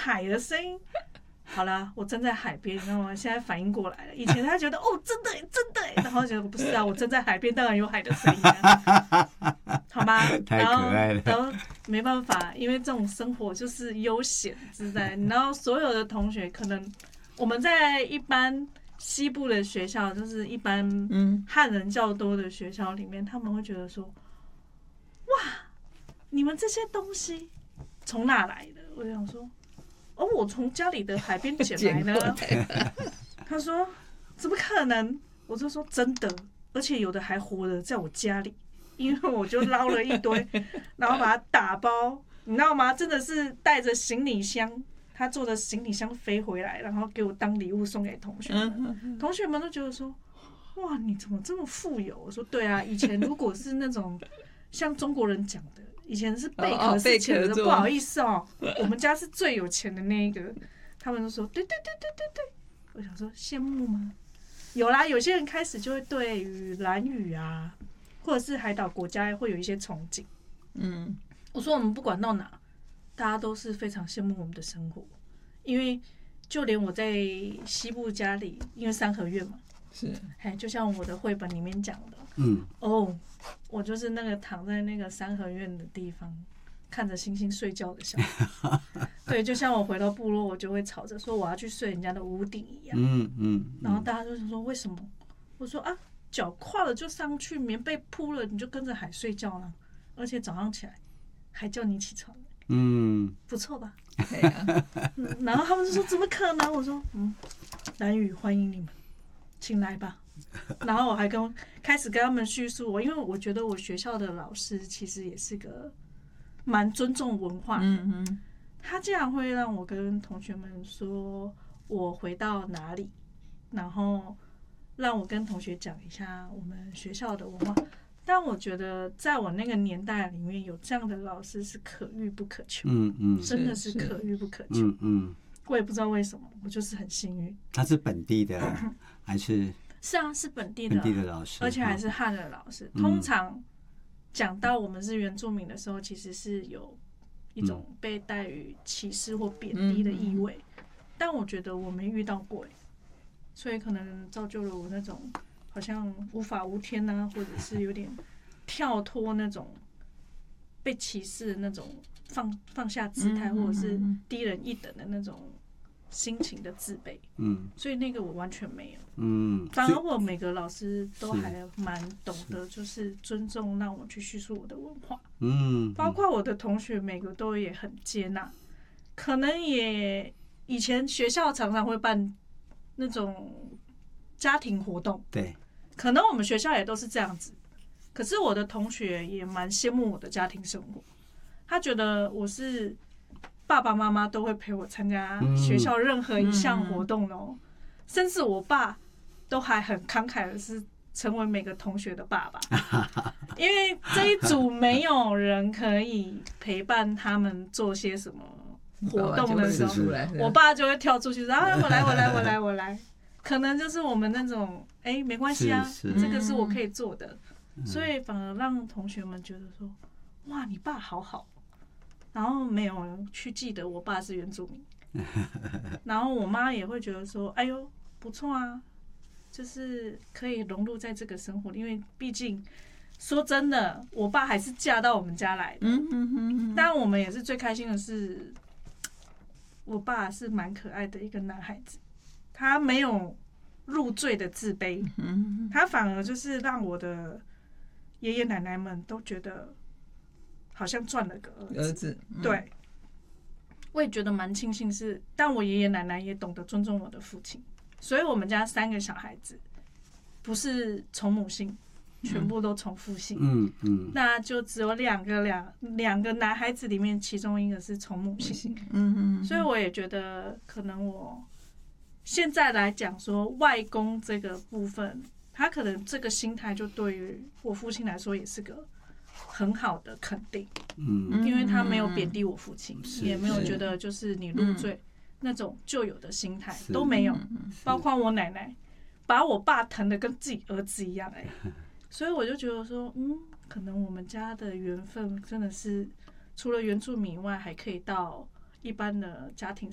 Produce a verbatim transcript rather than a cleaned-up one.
海的声音。好啦，我站在海边，你知道吗？现在反应过来了。以前他觉得哦，真的耶真的耶，然后觉得不是啊，我站在海边，当然有海的声音啊，好吗？ 太可爱了。 然后，然后没办法，因为这种生活就是悠闲自在。然后所有的同学，可能我们在一般西部的学校，就是一般汉人较多的学校里面，他们会觉得说，哇，你们这些东西从哪来的？我就想说。哦，我从家里的海边捡来的。他说：“怎么可能？”我就说：“真的，而且有的还活着在我家里，因为我就捞了一堆，然后把它打包，你知道吗？真的是带着行李箱，他坐着行李箱飞回来，然后给我当礼物送给同学们。同学们都觉得说：哇，你怎么这么富有？”我说：“对啊，以前如果是那种像中国人讲的。”以前是贝壳是钱的，不好意思哦，我们家是最有钱的那一个。他们都说对对对对对对，我想说羡慕吗？有啦，有些人开始就会对于兰屿啊，或者是海岛国家会有一些憧憬。嗯，我说我们不管到哪，大家都是非常羡慕我们的生活，因为就连我在西部家里，因为三合院嘛，是，哎，就像我的绘本里面讲的，嗯，哦。我就是那个躺在那个三合院的地方，看着星星睡觉的小孩。对，就像我回到部落，我就会吵着说我要去睡人家的屋顶一样。嗯嗯。然后大家就说为什么？我说啊，脚跨了就上去，棉被铺了，你就跟着海睡觉了，而且早上起来还叫你起床。嗯，不错吧？对啊。然后他们就说怎么可能？我说嗯，兰屿欢迎你们，请来吧。然后我还跟开始跟他们叙述我，因为我觉得我学校的老师其实也是个蛮尊重文化的，嗯嗯，他竟然会让我跟同学们说我回到哪里，然后让我跟同学讲一下我们学校的文化。但我觉得在我那个年代里面有这样的老师是可遇不可求，嗯嗯，真的是可遇不可求，嗯嗯，我也不知道为什么，我就是很幸运。 他是本地的还是？ 是啊，是本地的， 本地的老师， 而且还是汉人老师。通常讲到我们是原住民的时候，其实是有一种被带于歧视或贬低的意味，但我觉得我没遇到过，所以可能造就了我那种好像无法无天啊，或者是有点跳脱那种被歧视的那种放放下姿态，或者是低人一等的那种心情的自卑，嗯，所以那个我完全没有，嗯，反而我每个老师都还蛮懂得，就是尊重让我去叙述我的文化，嗯，包括我的同学每个都也很接纳，可能也以前学校常常会办那种家庭活动，对，可能我们学校也都是这样子，可是我的同学也蛮羡慕我的家庭生活，他觉得我是。爸爸妈妈都会陪我参加学校任何一项活动哦，甚至我爸都还很慷慨的是成为每个同学的爸爸，因为这一组没有人可以陪伴他们做些什么活动的时候，我爸就会跳出去说啊，我来，我来，我来，我来。可能就是我们那种，哎、欸，没关系啊，这个是我可以做的，所以反而让同学们觉得说，哇，你爸好好。然后没有人去记得我爸是原住民，然后我妈也会觉得说，哎呦不错啊，就是可以融入在这个生活，因为毕竟说真的，我爸还是嫁到我们家来的，嗯嗯嗯。但我们也是最开心的是，我爸是蛮可爱的一个男孩子，他没有入赘的自卑，他反而就是让我的爷爷奶奶们都觉得。好像赚了个儿子，儿子嗯、对，我也觉得蛮庆幸是，但我爷爷奶奶也懂得尊重我的父亲，所以我们家三个小孩子不是从母姓，全部都从父姓，嗯嗯，那就只有两个两两个男孩子里面，其中一个是从母姓，嗯嗯，所以我也觉得可能我现在来讲说外公这个部分，他可能这个心态就对于我父亲来说也是个。很好的肯定，嗯，因为他没有贬低我父亲，也没有觉得就是你入赘那种旧有的心态都没有，包括我奶奶把我爸疼得跟自己儿子一样，哎，所以我就觉得说，嗯，可能我们家的缘分真的是除了原住民以外，还可以到一般的家庭。